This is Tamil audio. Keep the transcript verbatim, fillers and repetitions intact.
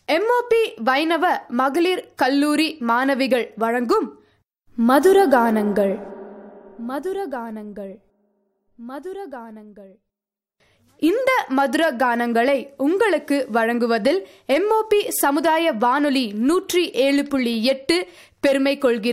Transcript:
எம்ஓபி வைணவ மகளிர் கல்லூரி மாணவிகள் வழங்கும் மதுரகானங்கள் மதுரகானங்கள் மதுரகானங்கள் இந்த மதுர கானங்களை உங்களுக்கு வழங்குவதில் எம்ஓபி சமுதாய வானொலி நூற்றி ஏழு புள்ளி எட்டு பெருமை கொள்கிறது.